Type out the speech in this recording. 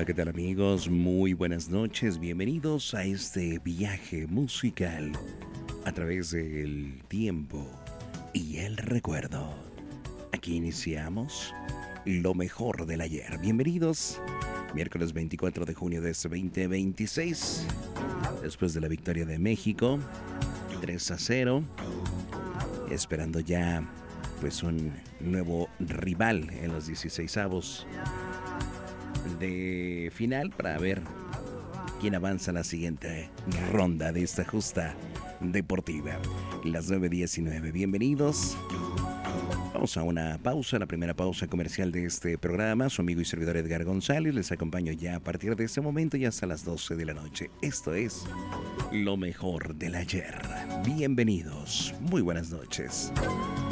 Hola, ¿qué tal amigos? Muy buenas noches, bienvenidos a este viaje musical a través del tiempo y el recuerdo. Aquí iniciamos lo mejor del ayer. Bienvenidos, miércoles 24 de junio de este 2026, después de la victoria de México, 3-0, esperando ya pues un nuevo rival en los 16avos de final para ver quién avanza a la siguiente ronda de esta justa deportiva. Las 9:19. Bienvenidos. Vamos a una pausa, la primera pausa comercial de este programa. Su amigo y servidor Edgar González les acompaño ya a partir de este momento y hasta las 12 de la noche. Esto es lo mejor del ayer. Bienvenidos. Muy buenas noches.